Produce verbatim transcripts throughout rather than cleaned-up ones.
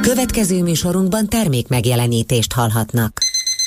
Következő műsorunkban termék megjelenítést hallhatnak.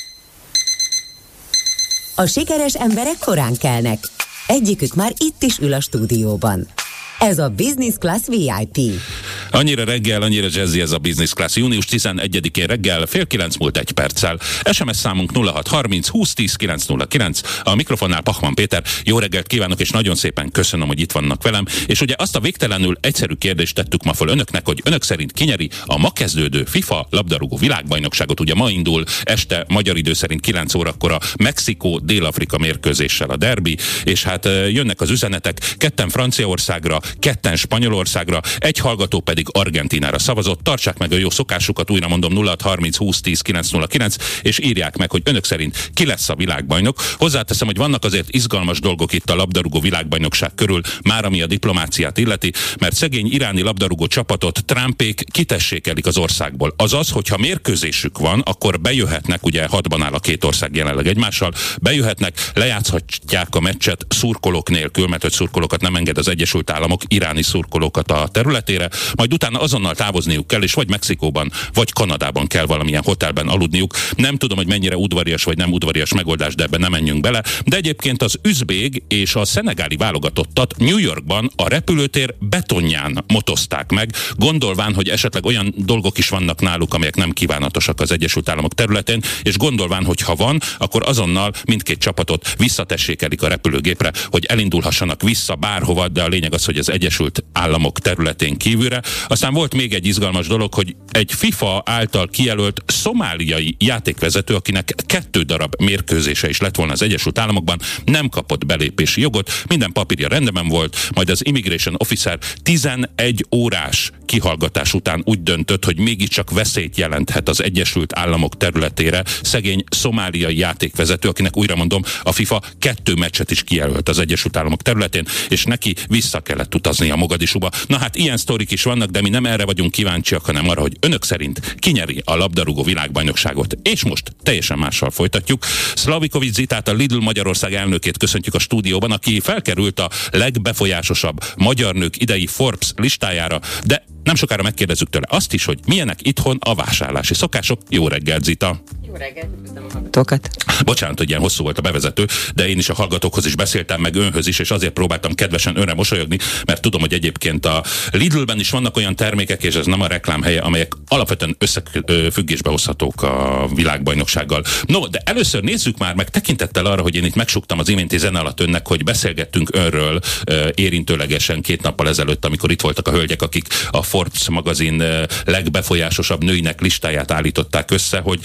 A sikeres emberek korán kelnek. Egyikük már itt is ül a stúdióban. Ez a Business Class vé i pé. Annyira reggel, annyira jazzy ez a Business Class. június tizenegyedikén reggel, fél kilenc múlt egy perccel. es em es számunk nulla hat harminc húsz tíz kilenc nulla kilenc. A mikrofonnál Pachman Péter. Jó reggelt kívánok, és nagyon szépen köszönöm, hogy itt vannak velem. És ugye azt a végtelenül egyszerű kérdést tettük ma föl önöknek, hogy önök szerint kinyeri a ma kezdődő FIFA labdarúgó világbajnokságot. Ugye ma indul este magyar idő szerint kilenc órakor a Mexikó-Dél-Afrika mérkőzéssel a derbi, és hát jönnek az üzenetek, ketten Franciaországra, ketten Spanyolországra, egy hallgató pedig Argentínára szavazott. Tartsák meg a jó szokásukat, újra mondom, nulla hat harminc húsz tíz kilenc nulla kilenc, és írják meg, hogy önök szerint ki lesz a világbajnok. Hozzáteszem, hogy vannak azért izgalmas dolgok itt a labdarúgó világbajnokság körül, már ami a diplomáciát illeti, mert szegény iráni labdarúgó csapatot Trumpék kitessékelik az országból. Azaz, hogyha mérkőzésük van, akkor bejöhetnek, ugye hatban áll a két ország jelenleg egymással, bejöhetnek, lejátszhatják a meccset szurkolók nélkül, mert hogy szurkolókat nem enged az Egyesült Államok, iráni szurkolókat a területére, majd utána azonnal távozniuk kell, és vagy Mexikóban, vagy Kanadában kell valamilyen hotelben aludniuk. Nem tudom, hogy mennyire udvarias vagy nem udvarias megoldás, de ebben nem menjünk bele. De egyébként az üzbég és a szenegáli válogatottat New Yorkban a repülőtér betonján motozták meg, gondolván, hogy esetleg olyan dolgok is vannak náluk, amelyek nem kívánatosak az Egyesült Államok területén, és gondolván, hogy ha van, akkor azonnal mindkét csapatot visszatessékelik a repülőgépre, hogy elindulhassanak vissza bárhova, de a lényeg az, hogy az Egyesült Államok területén kívülre. Aztán volt még egy izgalmas dolog, hogy egy FIFA által kijelölt szomáliai játékvezető, akinek kettő darab mérkőzése is lett volna az Egyesült Államokban, nem kapott belépési jogot, minden papírja rendben volt, majd az Immigration Officer tizenegy órás kihallgatás után úgy döntött, hogy mégiscsak veszélyt jelenthet az Egyesült Államok területére szegény szomáliai játékvezető, akinek újra mondom, a FIFA kettő meccset is kijelölt az Egyesült Államok területén, és neki vissza kellett utazni a Mogadisúba. Na hát ilyen sztorik is vannak, de mi nem erre vagyunk kíváncsiak, hanem arra, hogy önök szerint kinyeri a labdarúgó világbajnokságot. És most teljesen mással folytatjuk. Szlavikovics Zitát, a Lidl Magyarország elnökét köszöntjük a stúdióban, aki felkerült a legbefolyásosabb magyar nők idei Forbes listájára, de nem sokára megkérdezzük tőle azt is, hogy milyenek itthon a vásárlási szokások. Jó reggelt, Zita! Jó reggelt, üdvözlöm a hallgatókat! Bocsánat, hogy ilyen hosszú volt a bevezető, de én is a hallgatókhoz is beszéltem, meg önhöz is, és azért próbáltam kedvesen önre mosolyogni, mert tudom, hogy egyébként a Lidlben is vannak olyan termékek, és ez nem a reklám helye, amelyek alapvetően összefüggésbe hozhatók a világbajnoksággal. No, de először nézzük már meg tekintettel arra, hogy én itt megsuktam az iménti zene alatt önnek, hogy beszélgettünk önről érintőlegesen két nappal ezelőtt, amikor itt voltak a hölgyek, akik a Forbes magazin legbefolyásosabb nőinek listáját állították össze, hogy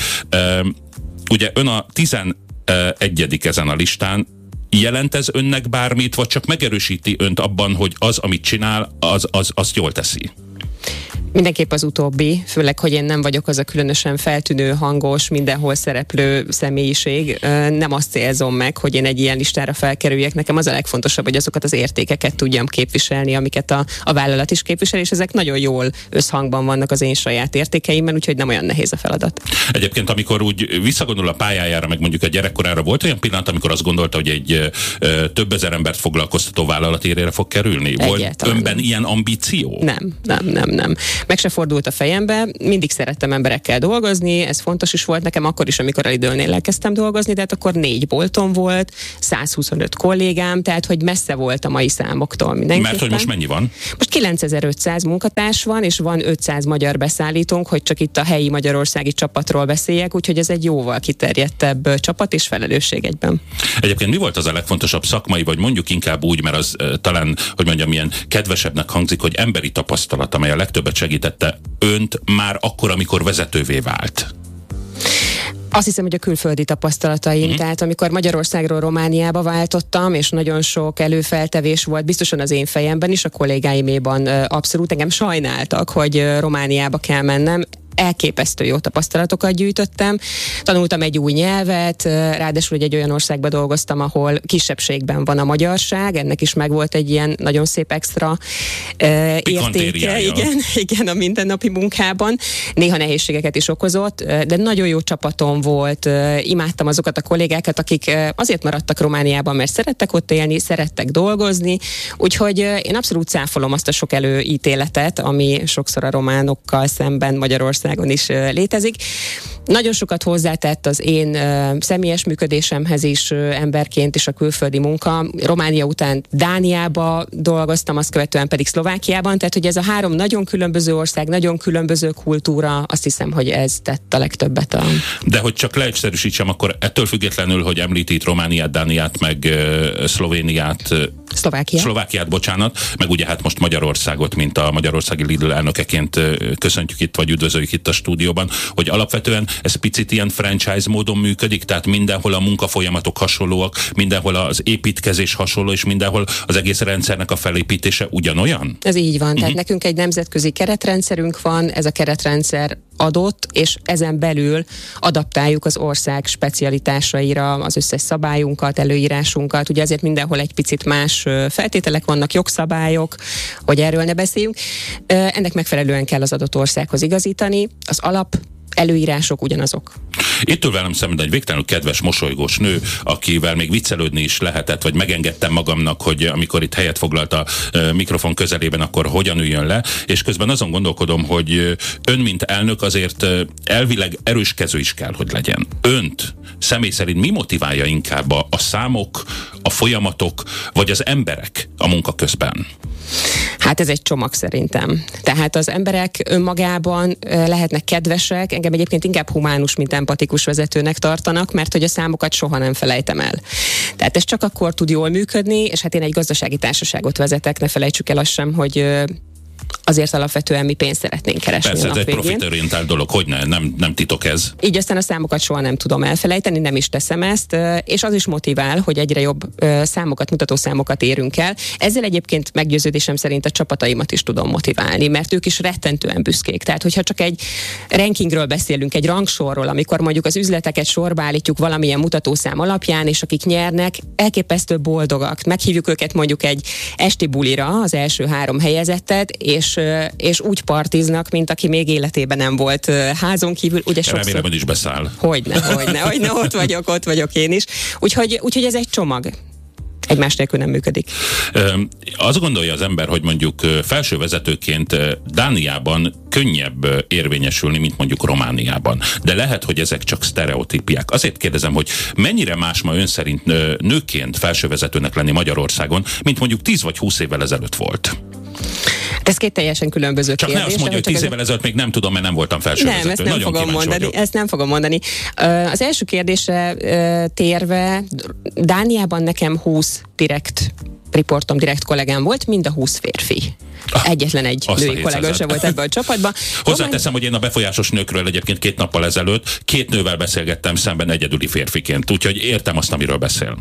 ugye ön a tizenegyedik ezen a listán. Jelent ez önnek bármit, vagy csak megerősíti önt abban, hogy az, amit csinál, az, az, azt jól teszi? Mindenképp az utóbbi, főleg, hogy én nem vagyok az a különösen feltűnő, hangos, mindenhol szereplő személyiség. Nem azt célzom meg, hogy én egy ilyen listára felkerüljek. Nekem az a legfontosabb, hogy azokat az értékeket tudjam képviselni, amiket a, a vállalat is képvisel, és ezek nagyon jól összhangban vannak az én saját értékeimben, úgyhogy nem olyan nehéz a feladat. Egyébként, amikor úgy visszagondol a pályájára, meg mondjuk a gyerekkorára, volt olyan pillanat, amikor azt gondolta, hogy egy ö, több ezer embert foglalkoztató vállalat élére fog kerülni? Volt önben ilyen ambíció? Nem, nem, nem, nem. Meg se fordult a fejembe, mindig szerettem emberekkel dolgozni, ez fontos is volt nekem akkor is, amikor a Lidlnél elkezdtem dolgozni, de hát akkor négy boltom volt, százhuszonöt kollégám, tehát hogy messze volt a mai számoktól mindenképpen. Mert hogy most mennyi van? Most kilencezer-ötszáz munkatárs van, és van ötszáz magyar beszállítónk, hogy csak itt a helyi magyarországi csapatról beszéljek, úgyhogy ez egy jóval kiterjedtebb csapat és felelősség egyben. Egyébként mi volt az a legfontosabb szakmai, vagy mondjuk inkább úgy, mert az uh, talán, hogy mondjam, ilyen kedvesebbnek hangzik, hogy emberi tapasztalat, amely a legtöbbet segítette önt már akkor, amikor vezetővé vált? Azt hiszem, hogy a külföldi tapasztalataim, mm. tehát amikor Magyarországról Romániába váltottam, és nagyon sok előfeltevés volt, biztosan az én fejemben is, a kollégáiméban abszolút engem sajnáltak, hogy Romániába kell mennem. Elképesztő jó tapasztalatokat gyűjtöttem. Tanultam egy új nyelvet, ráadásul egy olyan országban dolgoztam, ahol kisebbségben van a magyarság, ennek is megvolt egy ilyen nagyon szép extra uh, értéke, igen, igen, a mindennapi munkában. Néha nehézségeket is okozott, de nagyon jó csapatom volt, imádtam azokat a kollégákat, akik azért maradtak Romániában, mert szerettek ott élni, szerettek dolgozni, úgyhogy én abszolút cáfolom azt a sok előítéletet, ami sokszor a románokkal szemben Magyarország Magyarországon is létezik. Nagyon sokat hozzátett az én személyes működésemhez is emberként is a külföldi munka. Románia után Dániába dolgoztam, azt követően pedig Szlovákiában, tehát hogy ez a három nagyon különböző ország, nagyon különböző kultúra, azt hiszem, hogy ez tett a legtöbbet. A... De hogy csak leegyszerűsítsem, akkor ettől függetlenül, hogy említi itt Romániát, Dániát, meg uh, Szlovéniát, Szlovákiát. Szlovákiát, bocsánat, meg ugye hát most Magyarországot, mint a magyarországi Lidl elnökeként köszöntjük itt, vagy üdvözöljük itt a stúdióban, hogy alapvetően ez picit ilyen franchise módon működik, tehát mindenhol a munkafolyamatok hasonlóak, mindenhol az építkezés hasonló, és mindenhol az egész rendszernek a felépítése ugyanolyan? Ez így van, uh-huh. Tehát nekünk egy nemzetközi keretrendszerünk van, ez a keretrendszer adott, és ezen belül adaptáljuk az ország specialitásaira az összes szabályunkat, előírásunkat. Ugye azért mindenhol egy picit más feltételek vannak, jogszabályok, hogy erről ne beszéljünk. Ennek megfelelően kell az adott országhoz igazítani. Az alap előírások ugyanazok. Itt ül velem szemben egy végtelenül kedves, mosolygós nő, akivel még viccelődni is lehetett, vagy megengedtem magamnak, hogy amikor itt helyet foglalt a mikrofon közelében, akkor hogyan üljön le, és közben azon gondolkodom, hogy ön, mint elnök, azért elvileg erőskező is kell, hogy legyen. Önt személy szerint mi motiválja inkább a, a számok, a folyamatok, vagy az emberek a munka közben? Hát ez egy csomag szerintem. Tehát az emberek önmagában lehetnek kedvesek, engem egyébként inkább humánus, mint empatikus vezetőnek tartanak, mert hogy a számokat soha nem felejtem el. Tehát ez csak akkor tud jól működni, és hát én egy gazdasági társaságot vezetek, ne felejtsük el azt sem, hogy azért alapvetően mi pénzt szeretnénk keresni. Persze, a nap ez egy végén. profitorientált dolog, hogy ne, nem, nem titok ez. Így aztán a számokat soha nem tudom elfelejteni, nem is teszem ezt, és az is motivál, hogy egyre jobb számokat, mutató számokat érünk el. Ezzel egyébként meggyőződésem szerint a csapataimat is tudom motiválni, mert ők is rettentően büszkék. Tehát, hogyha csak egy rankingről beszélünk, egy rangsorról, amikor mondjuk az üzleteket sorba állítjuk valamilyen mutatószám alapján, és akik nyernek, elképesztő boldogak. Meghívjuk őket mondjuk egy esti bulira, az első három helyezettet, és és úgy partiznak, mint aki még életében nem volt házon kívül. Ugye sokszor... Remélem, hogy is beszáll. Hogyne, hogyne, hogyne, ott vagyok, ott vagyok én is. Úgyhogy, úgyhogy ez egy csomag. Egymás nélkül nem működik. Azt gondolja az ember, hogy mondjuk felső vezetőként Dániában könnyebb érvényesülni, mint mondjuk Romániában. De lehet, hogy ezek csak sztereotípiák. Azért kérdezem, hogy mennyire más ma ön szerint nőként felsővezetőnek lenni Magyarországon, mint mondjuk tíz vagy húsz évvel ezelőtt volt? Ez két teljesen különböző csak kérdés. Csak ne azt mondja, hogy tíz évvel ezelőtt még nem tudom, mert nem voltam felsővezető. Nem, ezt nem Nagyon fogom mondani. vagyok. Ezt nem fogom mondani. Az első kérdésre térve, Dániában nekem húsz direkt riportom, direkt kollégám volt, mind a húsz férfi. Egyetlen egy Azt női kollega sem volt ebben a csapatban. Hozzáteszem, hogy én a befolyásos nőkről egyébként két nappal ezelőtt két nővel beszélgettem szemben egyedüli férfiként, úgyhogy értem azt, amiről beszél.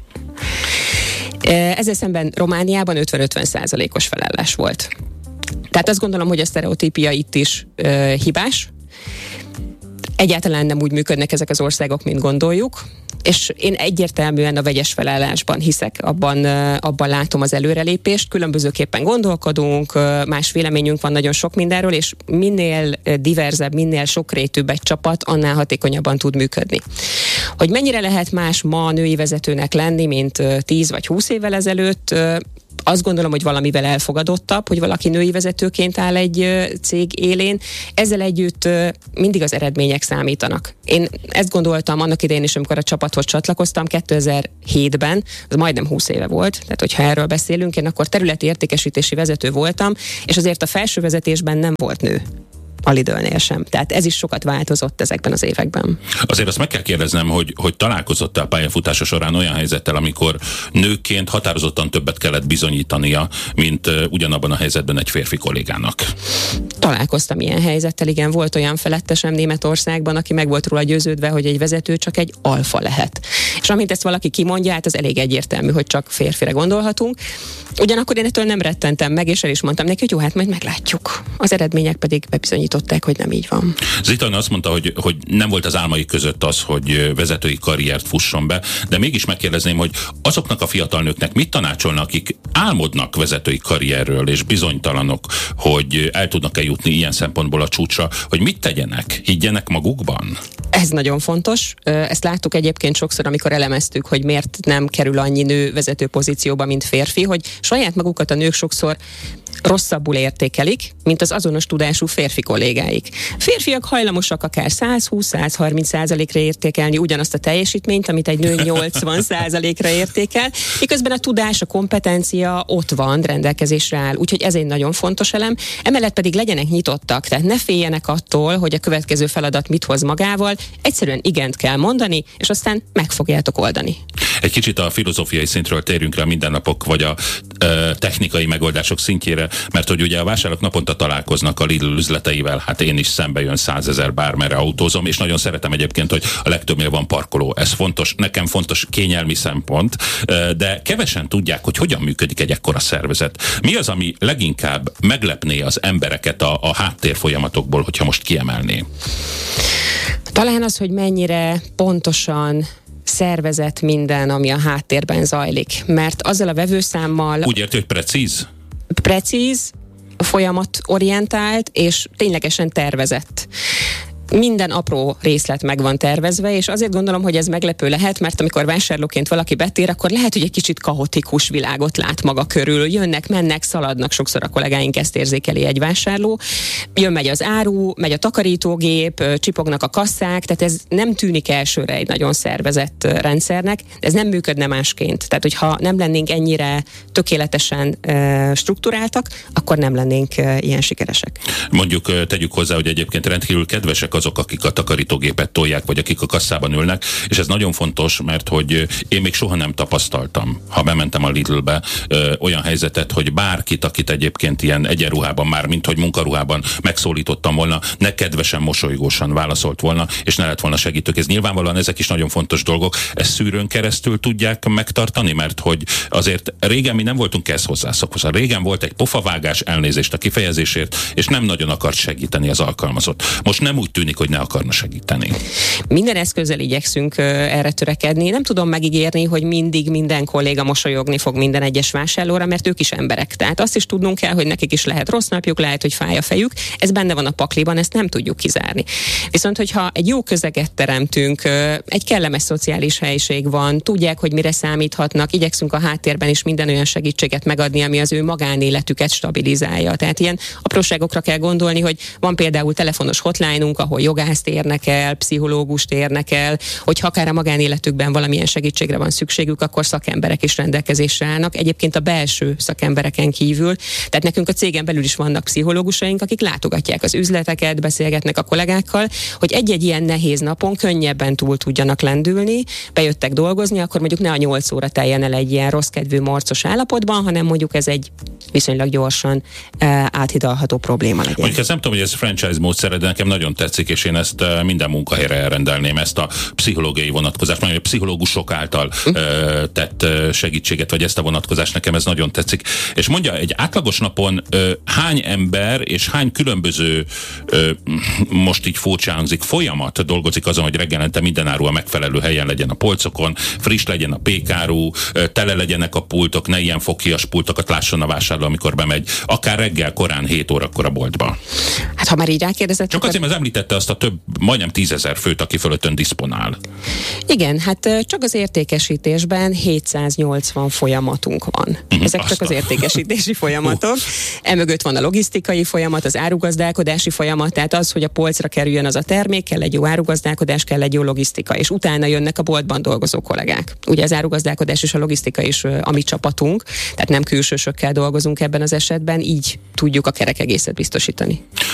Ezzel szemben Romániában ötven-ötven százalékos felállás volt. Tehát azt gondolom, hogy a sztereotípia itt is ö, hibás. Egyáltalán nem úgy működnek ezek az országok, mint gondoljuk, és én egyértelműen a vegyes felállásban hiszek, abban, abban látom az előrelépést, különbözőképpen gondolkodunk, más véleményünk van nagyon sok mindenről, és minél diverzebb, minél sokrétűbb egy csapat, annál hatékonyabban tud működni. Hogy mennyire lehet más ma női vezetőnek lenni, mint tíz vagy húsz évvel ezelőtt, azt gondolom, hogy valamivel elfogadottabb, hogy valaki női vezetőként áll egy cég élén. Ezzel együtt mindig az eredmények számítanak. Én ezt gondoltam annak idején is, amikor a csapathoz csatlakoztam kétezer-hétben, az majdnem húsz éve volt, tehát hogyha erről beszélünk, én akkor területi értékesítési vezető voltam, és azért a felső vezetésben nem volt nő. A Lidlnél sem. Tehát ez is sokat változott ezekben az években. Azért azt meg kell kérdeznem, hogy, hogy találkozott-e a pályafutása során olyan helyzettel, amikor nőként határozottan többet kellett bizonyítania, mint uh, ugyanabban a helyzetben egy férfi kollégának? Találkoztam ilyen helyzettel, igen. Volt olyan felettesem Németországban, aki meg volt róla győződve, hogy egy vezető csak egy alfa lehet. És amint ezt valaki kimondja, hát az elég egyértelmű, hogy csak férfire gondolhatunk. Ugyanakkor én ettől nem rettentem meg, és el is mondtam neki, hogy jó, hát majd meglátjuk. Az eredmények pedig bebizonyították, hogy nem így van. Zita azt mondta, hogy, hogy nem volt az álmai között az, hogy vezetői karriert fusson be, de mégis megkérdezném, hogy azoknak a fiatal nőknek mit tanácsolnak, akik álmodnak vezetői karrierről, és bizonytalanok, hogy el tudnak-e jutni ilyen szempontból a csúcsra, hogy mit tegyenek? Higgyenek magukban? Ez nagyon fontos. Ezt láttuk egyébként sokszor, amikor elemeztük, hogy miért nem kerül annyi nő vezető pozícióba, mint férfi, hogy saját magukat a nők sokszor rosszabbul értékelik, mint az azonos tudású férfi kollégáik. Férfiak hajlamosak akár százhúsz-százharminc százalékra értékelni ugyanazt a teljesítményt, amit egy nő nyolcvan százalékra értékel, miközben a tudás, a kompetencia ott van, rendelkezésre áll. Úgyhogy ez egy nagyon fontos elem. Emellett pedig legyenek nyitottak, tehát ne féljenek attól, hogy a következő feladat mit hoz magával. Egyszerűen igent kell mondani, és aztán meg fogjátok oldani. Egy kicsit a filozófiai szintről térjünk rá a mindennapok vagy a ö, technikai megoldások szintjére, mert hogy ugye a vásárlók naponta találkoznak a Lidl üzleteivel, hát én is szembe jön százezer bármerre autózom, és nagyon szeretem egyébként, hogy a legtöbbnél van parkoló. Ez fontos, nekem fontos kényelmi szempont, de kevesen tudják, hogy hogyan működik egy ekkora szervezet. Mi az, ami leginkább meglepné az embereket a, a háttér folyamatokból, hogyha most kiemelné? Talán az, hogy mennyire pontosan szervezett minden, ami a háttérben zajlik. Mert azzal a vevőszámmal... Úgy érti, hogy precíz? Precíz, folyamatorientált és ténylegesen tervezett. Minden apró részlet meg van tervezve, és azért gondolom, hogy ez meglepő lehet, mert amikor vásárlóként valaki betér, akkor lehet, hogy egy kicsit kaotikus világot lát maga körül. Jönnek, mennek, szaladnak, sokszor a kollégáink ezt érzékeli egy vásárló. Jön, megy az áru, megy a takarítógép, csipognak a kasszák, tehát ez nem tűnik elsőre egy nagyon szervezett rendszernek, de ez nem működne másként. Tehát, hogyha nem lennénk ennyire tökéletesen uh, strukturáltak, akkor nem lennénk uh, ilyen sikeresek. Mondjuk tegyük hozzá, hogy egyébként rendkívül kedvesek azok, akik a takarítógépet tolják, vagy akik a kasszában ülnek, és ez nagyon fontos, mert hogy én még soha nem tapasztaltam, ha bementem a Lidlbe, ö, olyan helyzetet, hogy bárkit, akit egyébként ilyen egyenruhában már, mint hogy munkaruhában megszólítottam volna, ne kedvesen, mosolygósan válaszolt volna, és ne lett volna segítőkész. Nyilvánvalóan ezek is nagyon fontos dolgok. Ezt szűrőn keresztül tudják megtartani, mert hogy azért régen mi nem voltunk ehhez hozzászokva. Régen volt egy pofavágás, elnézést a kifejezésért, és nem nagyon akart segíteni az alkalmazott. Most nem úgy tűnik, hogy ne akarna segíteni. Minden eszközzel igyekszünk uh, erre törekedni. Nem tudom megígérni, hogy mindig minden kolléga mosolyogni fog minden egyes vásárlóra, mert ők is emberek. Tehát azt is tudnunk kell, hogy nekik is lehet rossz napjuk, lehet, hogy fáj a fejük. Ez benne van a pakliban, ezt nem tudjuk kizárni. Viszont, hogyha egy jó közeget teremtünk, uh, egy kellemes szociális helység van, tudják, hogy mire számíthatnak, igyekszünk a háttérben is minden olyan segítséget megadni, ami az ő magánéletüket stabilizálja. Tehát ilyen apróságokra kell gondolni, hogy van például telefonos hotline-unk, ahol jogászt érnek el, pszichológust érnek el, hogyha akár a magánéletükben valamilyen segítségre van szükségük, akkor szakemberek is rendelkezésre állnak. Egyébként a belső szakembereken kívül, tehát nekünk a cégen belül is vannak pszichológusaink, akik látogatják az üzleteket, beszélgetnek a kollégákkal, hogy egy-egy ilyen nehéz napon könnyebben túl tudjanak lendülni, bejöttek dolgozni, akkor mondjuk ne a nyolc óra teljen el egy ilyen rossz kedvű, morcos állapotban, hanem mondjuk ez egy viszonylag gyorsan uh, áthidalható probléma legyen. Mondjuk ezt nem tudom, hogy ez franchise módszer, de nekem nagyon tetszik, és én ezt minden munkahelyre elrendelném, ezt a pszichológiai vonatkozást, mondjuk a pszichológusok által uh, tett segítséget, vagy ezt a vonatkozást, nekem ez nagyon tetszik. És mondja, egy átlagos napon uh, hány ember és hány különböző, uh, most így furcsa hangzik, folyamat dolgozik azon, hogy reggelente minden áru a megfelelő helyen legyen a polcokon, friss legyen a pékáru, uh, tele legyenek a pultok, ne ilyen foghíjas pultokat lásson a vásárló, amikor bemegy, akár reggel korán hét órakor a boltba. Hát ha már így rákérdezett, csak azért, mert említette azt a több, majdnem tízezer főt, aki fölöttön diszponál. Igen, hát csak az értékesítésben hétszáznyolcvan folyamatunk van. Ezek csak az értékesítési folyamatok. Emögött van a logisztikai folyamat, az árugazdálkodási folyamat, tehát az, hogy a polcra kerüljön az a termék, kell egy jó árugazdálkodás, kell egy jó logisztika, és utána jönnek a boltban dolgozó kollégák. Ugye az árugazdálkodás és a logisztika is a mi csapatunk, tehát nem külsősökkel dolgozunk ebben az esetben, így tudjuk a kerek egészet biztosítani.